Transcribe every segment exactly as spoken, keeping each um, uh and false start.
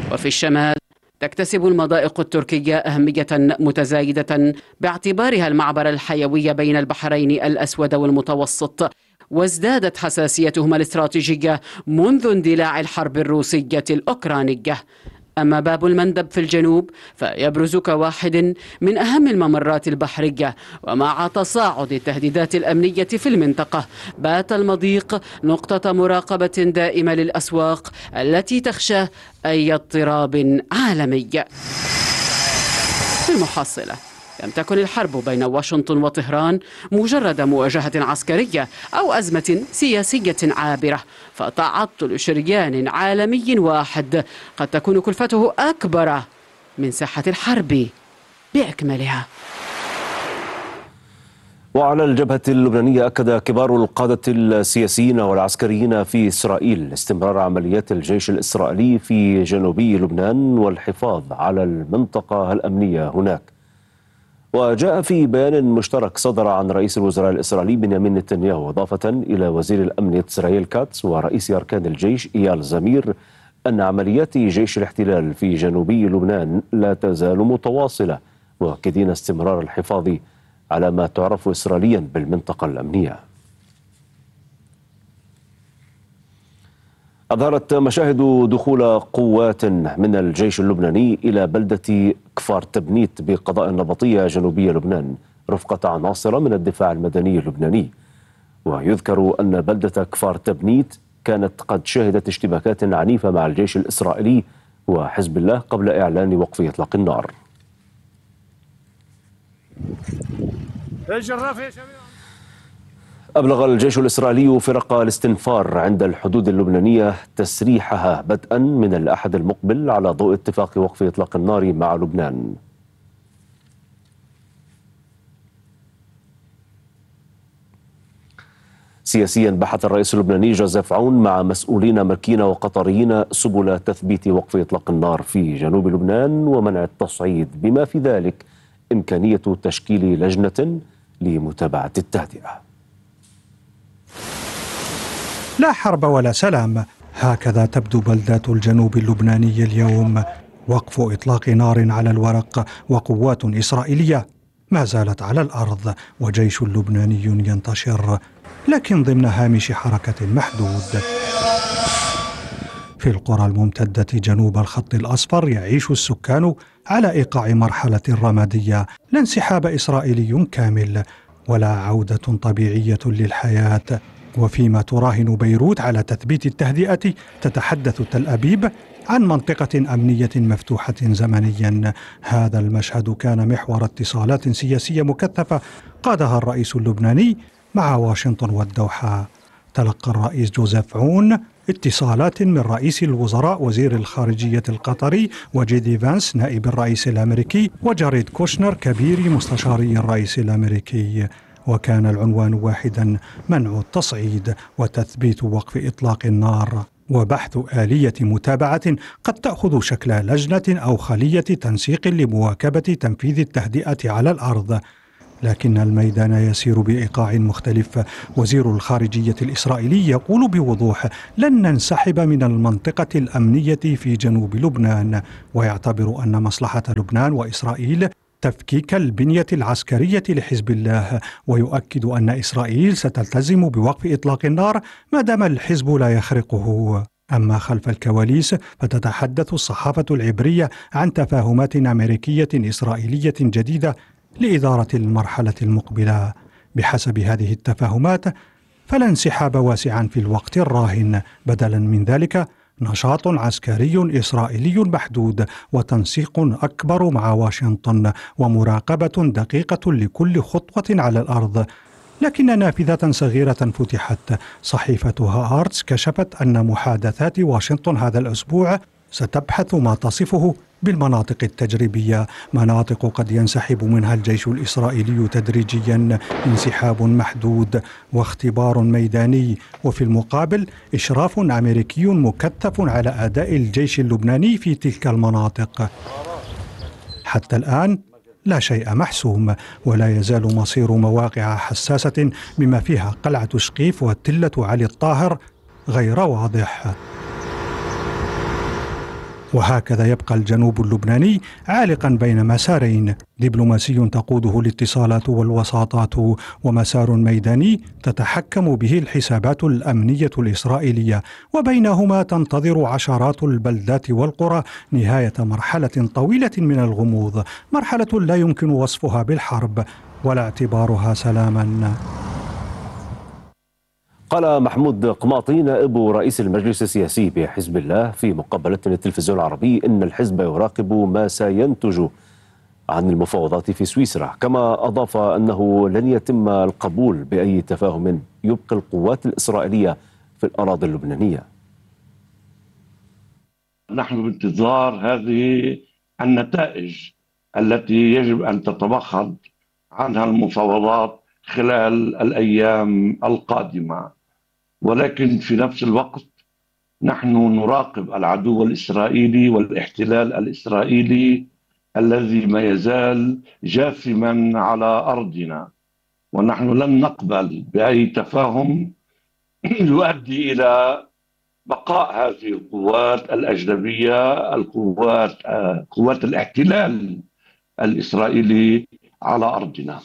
وفي الشمال تكتسب المضائق التركية أهمية متزايدة باعتبارها المعبر الحيوي بين البحرين الأسود والمتوسط، وازدادت حساسيتهما الاستراتيجية منذ اندلاع الحرب الروسية الأوكرانية. أما باب المندب في الجنوب فيبرز كواحد من أهم الممرات البحرية، ومع تصاعد التهديدات الأمنية في المنطقة بات المضيق نقطة مراقبة دائمة للأسواق التي تخشى أي اضطراب عالمي. في المحصلة لم تكن الحرب بين واشنطن وطهران مجرد مواجهة عسكرية أو أزمة سياسية عابرة، فتعطل شريان عالمي واحد قد تكون كلفته أكبر من ساحة الحرب بأكملها. وعلى الجبهة اللبنانية أكد كبار القادة السياسيين والعسكريين في إسرائيل استمرار عمليات الجيش الإسرائيلي في جنوبي لبنان والحفاظ على المنطقة الأمنية هناك. وجاء في بيان مشترك صدر عن رئيس الوزراء الإسرائيلي بنيامين نتنياهو إضافة إلى وزير الأمن إسرائيل كاتس ورئيس أركان الجيش إيال زمير أن عمليات جيش الاحتلال في جنوبي لبنان لا تزال متواصلة، مؤكدين استمرار الحفاظ على ما تعرف إسرائيليا بالمنطقة الأمنية. أظهرت مشاهد دخول قوات من الجيش اللبناني إلى بلدة كفار تبنيت بقضاء النبطية جنوبية لبنان رفقة عناصر من الدفاع المدني اللبناني. ويذكر أن بلدة كفار تبنيت كانت قد شهدت اشتباكات عنيفة مع الجيش الإسرائيلي وحزب الله قبل إعلان وقف إطلاق النار. أبلغ الجيش الإسرائيلي فرق الاستنفار عند الحدود اللبنانية تسريحها بدءا من الأحد المقبل على ضوء اتفاق وقف إطلاق النار مع لبنان. سياسيا بحث الرئيس اللبناني جوزيف عون مع مسؤولين أمريكيين وقطريين سبل تثبيت وقف إطلاق النار في جنوب لبنان ومنع التصعيد، بما في ذلك إمكانية تشكيل لجنة لمتابعة التهدئة. لا حرب ولا سلام، هكذا تبدو بلدات الجنوب اللبناني اليوم. وقف إطلاق نار على الورق وقوات إسرائيلية ما زالت على الأرض، وجيش لبناني ينتشر لكن ضمن هامش حركة محدود. في القرى الممتدة جنوب الخط الأصفر يعيش السكان على إيقاع مرحلة رمادية، لا انسحاب إسرائيلي كامل ولا عودة طبيعية للحياة. وفيما تراهن بيروت على تثبيت التهدئة، تتحدث تل أبيب عن منطقة أمنية مفتوحة زمنيا. هذا المشهد كان محور اتصالات سياسية مكثفة قادها الرئيس اللبناني مع واشنطن والدوحة. تلقى الرئيس جوزيف عون اتصالات من رئيس الوزراء وزير الخارجية القطري وجيدي فانس نائب الرئيس الأمريكي وجاريد كوشنر كبير مستشاري الرئيس الأمريكي، وكان العنوان واحدا: منع التصعيد وتثبيت وقف إطلاق النار وبحث آلية متابعة قد تأخذ شكل لجنة أو خلية تنسيق لمواكبة تنفيذ التهدئة على الأرض. لكن الميدان يسير بإيقاع مختلف. وزير الخارجية الإسرائيلي يقول بوضوح: لن ننسحب من المنطقة الأمنية في جنوب لبنان، ويعتبر أن مصلحة لبنان وإسرائيل تفكيك البنية العسكرية لحزب الله، ويؤكد أن إسرائيل ستلتزم بوقف إطلاق النار ما دام الحزب لا يخرقه. أما خلف الكواليس فتتحدث الصحافة العبرية عن تفاهمات أمريكية إسرائيلية جديدة لإدارة المرحلة المقبلة. بحسب هذه التفاهمات فلا انسحاب واسعا في الوقت الراهن، بدلا من ذلك نشاط عسكري إسرائيلي محدود وتنسيق أكبر مع واشنطن ومراقبة دقيقة لكل خطوة على الأرض. لكن نافذة صغيرة فتحت. صحيفة هآرتس كشفت أن محادثات واشنطن هذا الأسبوع ستبحث ما تصفه بالمناطق التجريبية، مناطق قد ينسحب منها الجيش الإسرائيلي تدريجيا انسحاب محدود واختبار ميداني، وفي المقابل إشراف أمريكي مكثف على أداء الجيش اللبناني في تلك المناطق. حتى الآن لا شيء محسوم، ولا يزال مصير مواقع حساسة بما فيها قلعة شقيف وتلة علي الطاهر غير واضح. وهكذا يبقى الجنوب اللبناني عالقا بين مسارين، دبلوماسي تقوده الاتصالات والوساطات، ومسار ميداني تتحكم به الحسابات الأمنية الإسرائيلية، وبينهما تنتظر عشرات البلدات والقرى نهاية مرحلة طويلة من الغموض، مرحلة لا يمكن وصفها بالحرب ولا اعتبارها سلاما. قال محمود قماطي نائب رئيس المجلس السياسي بحزب الله في مقابلة للتلفزيون العربي إن الحزب يراقب ما سينتج عن المفاوضات في سويسرا، كما أضاف أنه لن يتم القبول بأي تفاهم يبقي القوات الإسرائيلية في الأراضي اللبنانية. نحن بانتظار هذه النتائج التي يجب أن تتمخض عنها المفاوضات خلال الأيام القادمة، ولكن في نفس الوقت نحن نراقب العدو الإسرائيلي والاحتلال الإسرائيلي الذي ما يزال جاثما على أرضنا، ونحن لن نقبل بأي تفاهم يؤدي إلى بقاء هذه القوات الأجنبية، القوات قوات الاحتلال الإسرائيلي على أرضنا.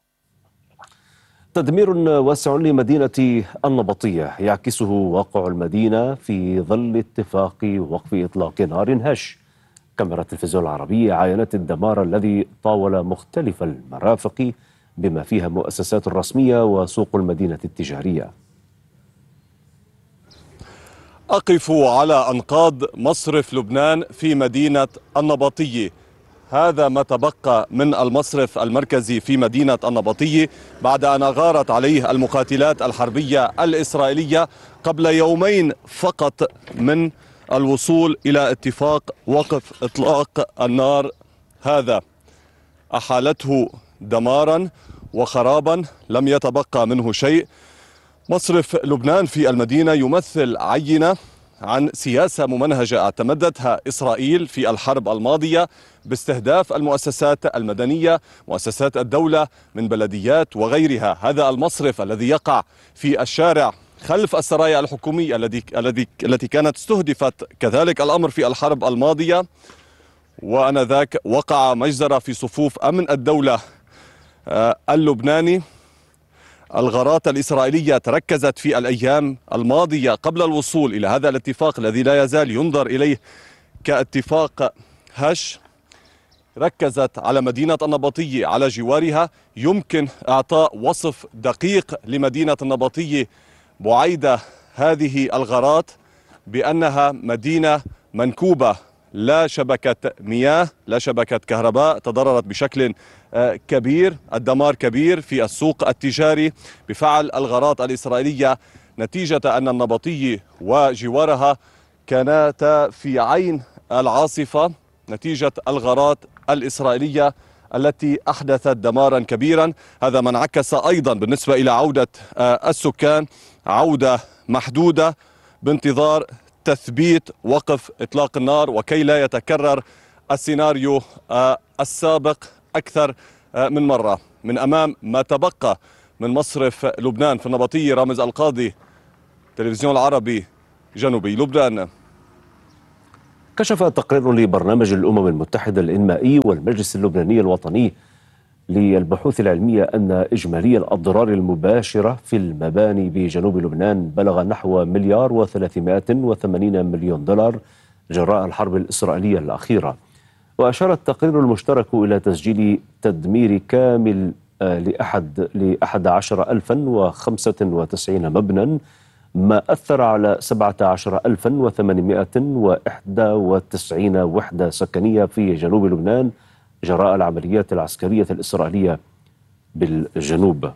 تدمير واسع لمدينة النبطية يعكسه واقع المدينة في ظل اتفاق وقف إطلاق نار هش. كاميرا التلفزيون العربي عاينت الدمار الذي طاول مختلف المرافق بما فيها مؤسسات رسمية وسوق المدينة التجارية. أقف على أنقاض مصرف لبنان في مدينة النبطية. هذا ما تبقى من المصرف المركزي في مدينة النبطية بعد أن أغارت عليه المقاتلات الحربية الإسرائيلية قبل يومين فقط من الوصول إلى اتفاق وقف إطلاق النار. هذا أحالته دمارا وخرابا، لم يتبقى منه شيء. مصرف لبنان في المدينة يمثل عينة عن سياسة ممنهجة اعتمدتها إسرائيل في الحرب الماضية باستهداف المؤسسات المدنية، مؤسسات الدولة من بلديات وغيرها. هذا المصرف الذي يقع في الشارع خلف السرايا الحكومية الذي الذي التي كانت استهدفت كذلك الأمر في الحرب الماضية، وآنذاك وقع مجزرة في صفوف أمن الدولة اللبناني. الغارات الإسرائيلية تركزت في الأيام الماضية قبل الوصول إلى هذا الاتفاق الذي لا يزال ينظر إليه كاتفاق هش. ركزت على مدينة النبطية على جوارها. يمكن إعطاء وصف دقيق لمدينة النبطية بعيدة هذه الغارات بأنها مدينة منكوبة، لا شبكة مياه، لا شبكة كهرباء، تضررت بشكل كبير. الدمار كبير في السوق التجاري بفعل الغارات الإسرائيلية، نتيجة أن النبطية وجوارها كانتا في عين العاصفة نتيجة الغارات الإسرائيلية التي أحدثت دمارا كبيرا. هذا ما انعكس أيضا بالنسبة إلى عودة السكان، عودة محدودة بانتظار تثبيت وقف إطلاق النار وكي لا يتكرر السيناريو السابق أكثر من مرة. من أمام ما تبقى من مصرف لبنان في النبطية، رامز القاضي، تلفزيون العربي، جنوبي لبنان. كشف تقرير لبرنامج الأمم المتحدة الإنمائي والمجلس اللبناني الوطني للبحوث العلمية أن إجمالي الأضرار المباشرة في المباني بجنوب لبنان بلغ نحو مليار وثلاثمائة وثمانين مليون دولار جراء الحرب الإسرائيلية الأخيرة. وأشار التقرير المشترك إلى تسجيل تدمير كامل لأحد لأحد عشر ألفا وخمسة وتسعين مبنى، ما أثر على سبعة عشر ألفا وثمانمائة وواحد وتسعين وحدة سكنية في جنوب لبنان جراء العمليات العسكرية الإسرائيلية بالجنوب.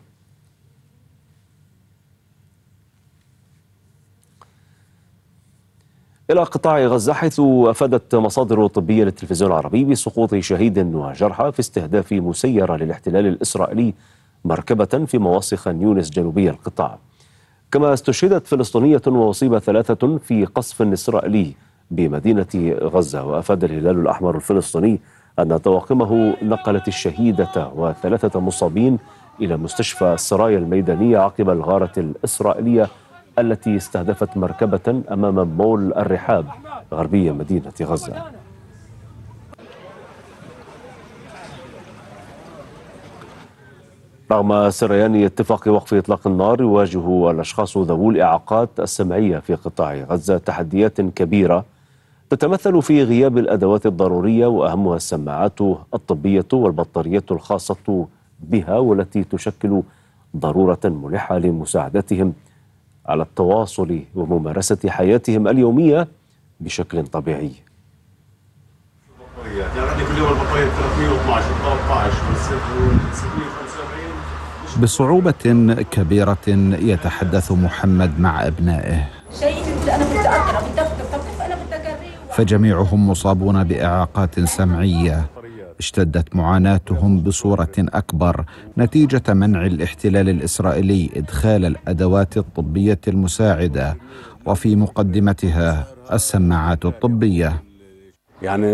إلى قطاع غزة، حيث أفادت مصادر طبية للتلفزيون العربي بسقوط شهيد وجرحى في استهداف مسيرة للاحتلال الإسرائيلي مركبة في مواصي خان يونس جنوبي القطاع. كما استشهدت فلسطينية وأصيب ثلاثة في قصف إسرائيلي بمدينة غزة. وأفاد الهلال الأحمر الفلسطيني أن طواقمه نقلت الشهيدة وثلاثة مصابين إلى مستشفى السرايا الميدانية عقب الغارة الإسرائيلية التي استهدفت مركبة أمام مول الرحاب غربية مدينة غزة. رغم سريان اتفاق وقف إطلاق النار، يواجه الأشخاص ذوو الإعاقات السمعية في قطاع غزة تحديات كبيرة تتمثل في غياب الأدوات الضرورية، وأهمها السماعات الطبية والبطاريات الخاصة بها، والتي تشكل ضرورة ملحة لمساعدتهم على التواصل وممارسة حياتهم اليومية بشكل طبيعي. يعني عندك اليوم البطارية ثلاثمئة واثناشر ثلاثة عشر ستمئة وخمسة وسبعين. بصعوبة كبيرة يتحدث محمد مع أبنائه، أنا بدي أقرأ بدي أكتب أنا بدي أقرأ، فجميعهم مصابون بإعاقات سمعية. اشتدت معاناتهم بصورة أكبر نتيجة منع الاحتلال الإسرائيلي إدخال الأدوات الطبية المساعدة، وفي مقدمتها السماعات الطبية. يعني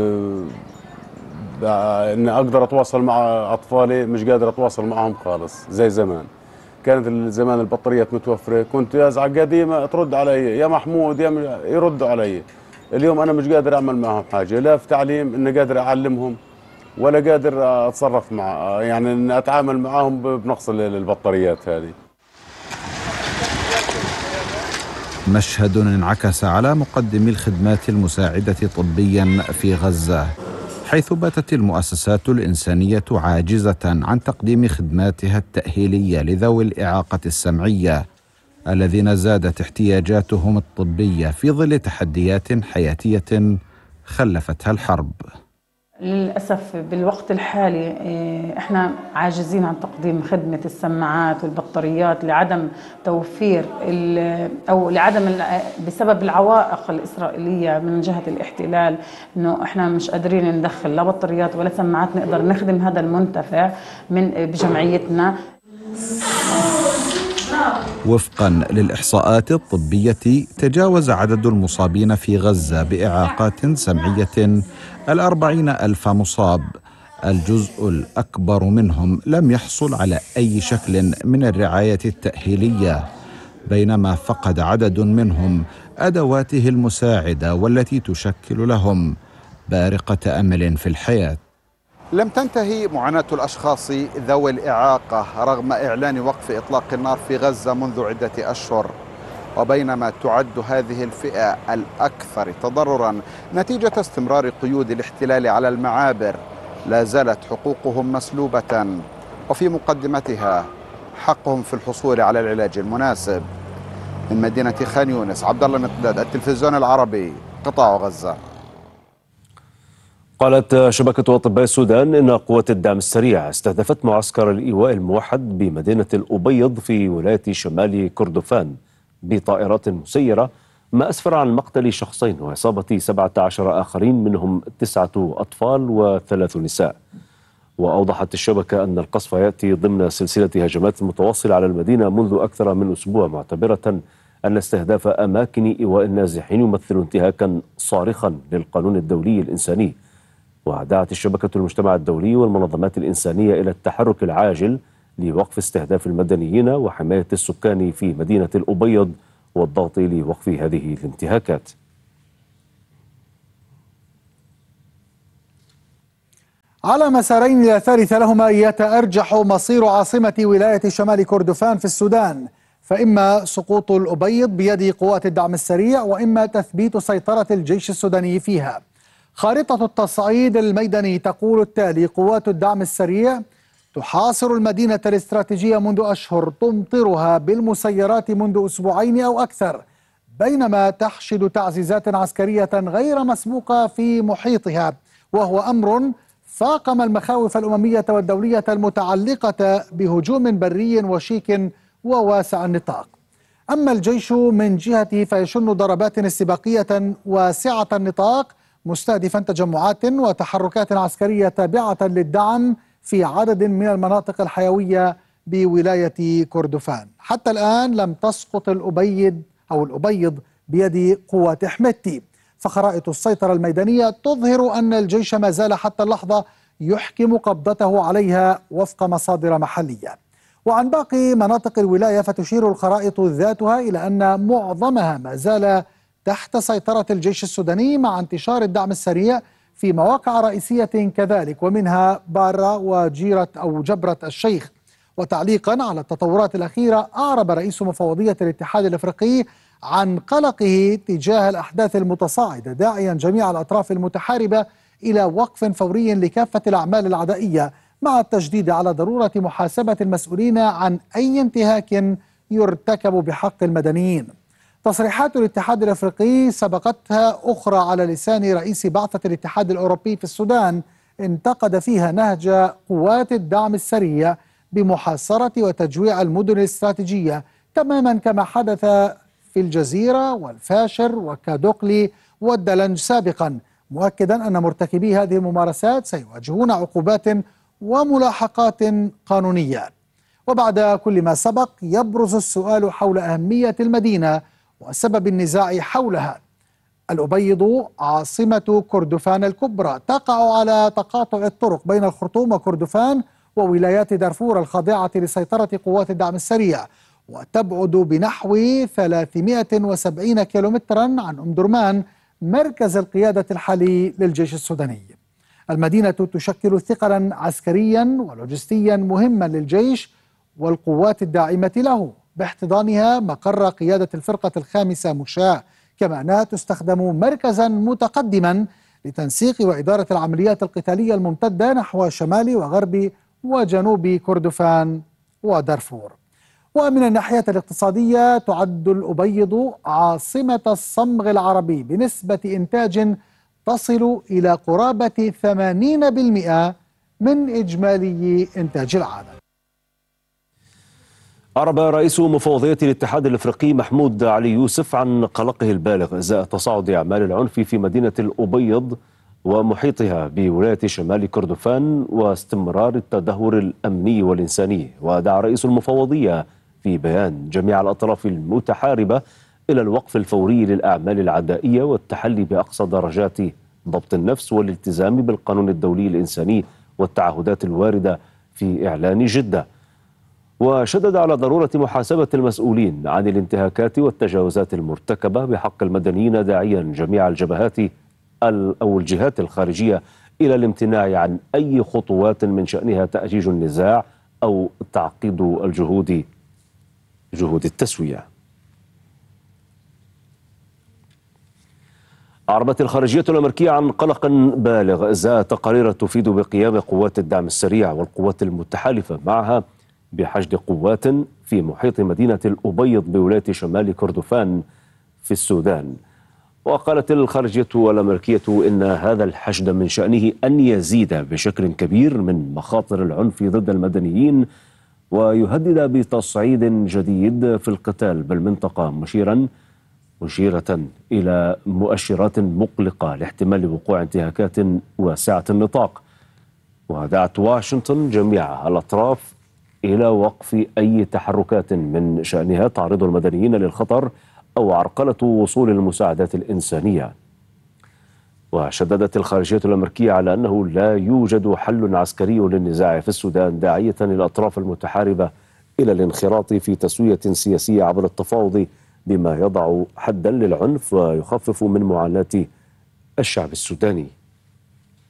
إني أقدر أتواصل مع أطفالي مش قادر أتواصل معهم خالص زي زمان. كانت زمان البطاريات متوفرة، كنت أزعق قديمة ترد علي يا محمود يا يردوا علي. اليوم أنا مش قادر أعمل معهم حاجة، لا في تعليم إني قادر أعلمهم ولا قادر أتصرف مع يعني إن أتعامل معهم بنقص البطاريات هذه. مشهد انعكس على مقدمي الخدمات المساعدة طبيا في غزة، حيث باتت المؤسسات الإنسانية عاجزة عن تقديم خدماتها التأهيلية لذوي الإعاقة السمعية الذين زادت احتياجاتهم الطبية في ظل تحديات حياتية خلفتها الحرب. للأسف بالوقت الحالي احنا عاجزين عن تقديم خدمة السماعات والبطاريات لعدم توفير أو لعدم بسبب العوائق الإسرائيلية من جهة الاحتلال، إنه احنا مش قادرين ندخل لا بطاريات ولا سماعات نقدر نخدم هذا المنتفع من بجمعيتنا. وفقا للإحصاءات الطبية تجاوز عدد المصابين في غزة بإعاقات سمعية الأربعين ألف مصاب. الجزء الأكبر منهم لم يحصل على أي شكل من الرعاية التأهيلية، بينما فقد عدد منهم أدواته المساعدة والتي تشكل لهم بارقة أمل في الحياة. لم تنتهي معاناة الأشخاص ذوي الإعاقة رغم إعلان وقف إطلاق النار في غزة منذ عدة أشهر، وبينما تعد هذه الفئة الأكثر تضرراً نتيجة استمرار قيود الاحتلال على المعابر، لا زالت حقوقهم مسلوبة، وفي مقدمتها حقهم في الحصول على العلاج المناسب. من مدينة خان يونس، عبد الله مقداد، التلفزيون العربي، قطاع غزة. قالت شبكة أطباء السودان إن قوات الدعم السريع استهدفت معسكر الإيواء الموحد بمدينة الأبيض في ولاية شمال كردفان بطائرات مسيرة، ما أسفر عن مقتل شخصين وإصابة سبعة عشر آخرين منهم تسعة أطفال وثلاث نساء. وأوضحت الشبكة أن القصف يأتي ضمن سلسلة هجمات متواصلة على المدينة منذ أكثر من أسبوع، معتبرة أن استهداف أماكن إيواء النازحين يمثل انتهاكا صارخا للقانون الدولي الإنساني. ودعت الشبكة المجتمع الدولي والمنظمات الإنسانية إلى التحرك العاجل لوقف استهداف المدنيين وحماية السكان في مدينة الأبيض والضغط لوقف هذه الانتهاكات. على مسارين لا ثالث لهما يتأرجح مصير عاصمة ولاية شمال كردفان في السودان، فإما سقوط الأبيض بيد قوات الدعم السريع، وإما تثبيت سيطرة الجيش السوداني فيها. خارطة التصعيد الميداني تقول التالي: قوات الدعم السريع تحاصر المدينة الاستراتيجية منذ أشهر، تمطرها بالمسيرات منذ أسبوعين أو أكثر، بينما تحشد تعزيزات عسكرية غير مسبوقة في محيطها، وهو أمر فاقم المخاوف الأممية والدولية المتعلقة بهجوم بري وشيك وواسع النطاق. أما الجيش من جهته فيشن ضربات استباقية واسعة النطاق، مستهدفا تجمعات وتحركات عسكرية تابعة للدعم في عدد من المناطق الحيوية بولاية كردفان. حتى الآن لم تسقط الأبيض أو الأبيض بيد قوات حميدتي، فخرائط السيطرة الميدانية تظهر أن الجيش ما زال حتى اللحظة يحكم قبضته عليها وفق مصادر محلية. وعن باقي مناطق الولاية فتشير الخرائط ذاتها إلى أن معظمها ما زال تحت سيطرة الجيش السوداني مع انتشار الدعم السريع في مواقع رئيسية كذلك، ومنها بارة وجيرة أو جبرة الشيخ. وتعليقا على التطورات الأخيرة، أعرب رئيس مفوضية الاتحاد الأفريقي عن قلقه تجاه الأحداث المتصاعدة، داعيا جميع الأطراف المتحاربة إلى وقف فوري لكافة الأعمال العدائية، مع التشديد على ضرورة محاسبة المسؤولين عن أي انتهاك يرتكب بحق المدنيين. تصريحات الاتحاد الأفريقي سبقتها أخرى على لسان رئيس بعثة الاتحاد الأوروبي في السودان، انتقد فيها نهج قوات الدعم السريع بمحاصرة وتجويع المدن الاستراتيجية، تماما كما حدث في الجزيرة والفاشر وكادوقلي والدلنج سابقا، مؤكدا أن مرتكبي هذه الممارسات سيواجهون عقوبات وملاحقات قانونية. وبعد كل ما سبق يبرز السؤال حول أهمية المدينة وسبب النزاع حولها. الأبيض عاصمة كردفان الكبرى، تقع على تقاطع الطرق بين الخرطوم وكردفان وولايات دارفور الخاضعة لسيطرة قوات الدعم السريع، وتبعد بنحو ثلاثمائة وسبعين كيلومترا عن أم درمان مركز القيادة الحالي للجيش السوداني. المدينة تشكل ثقلا عسكريا ولوجستيا مهما للجيش والقوات الداعمة له، باحتضانها مقر قيادة الفرقة الخامسة مشاة، كما أنها تستخدم مركزا متقدما لتنسيق وإدارة العمليات القتالية الممتدة نحو شمال وغرب وجنوب كردفان ودارفور. ومن الناحية الاقتصادية تعد الأبيض عاصمة الصمغ العربي بنسبة إنتاج تصل إلى قرابة ثمانين بالمئة من إجمالي إنتاج العالم. أعرب رئيس مفوضية الاتحاد الأفريقي محمود علي يوسف عن قلقه البالغ إزاء تصاعد أعمال العنف في مدينة الأبيض ومحيطها بولاية شمال كردفان واستمرار التدهور الأمني والإنساني. ودعا رئيس المفوضية في بيان جميع الأطراف المتحاربة إلى الوقف الفوري للأعمال العدائية والتحلي بأقصى درجات ضبط النفس والالتزام بالقانون الدولي الإنساني والتعهدات الواردة في إعلان جدة. وشدد على ضرورة محاسبة المسؤولين عن الانتهاكات والتجاوزات المرتكبة بحق المدنيين، داعيا جميع الجبهات أو الجهات الخارجية إلى الامتناع عن أي خطوات من شأنها تأجيج النزاع أو تعقيد الجهود جهود التسوية. أعربت الخارجية الأمريكية عن قلق بالغ إزاء تقارير تفيد بقيام قوات الدعم السريع والقوات المتحالفة معها بحشد قوات في محيط مدينة الأبيض بولاية شمال كردفان في السودان. وقالت الخارجية الأمريكية إن هذا الحشد من شأنه أن يزيد بشكل كبير من مخاطر العنف ضد المدنيين ويهدد بتصعيد جديد في القتال بالمنطقة، مشيرا مشيرة إلى مؤشرات مقلقة لاحتمال وقوع انتهاكات واسعة النطاق. ودعت واشنطن جميع الأطراف إلى وقف أي تحركات من شأنها تعرض المدنيين للخطر أو عرقلة وصول المساعدات الإنسانية. وشددت الخارجية الأمريكية على أنه لا يوجد حل عسكري للنزاع في السودان، داعية الأطراف المتحاربة إلى الانخراط في تسوية سياسية عبر التفاوض بما يضع حدا للعنف ويخفف من معاناة الشعب السوداني.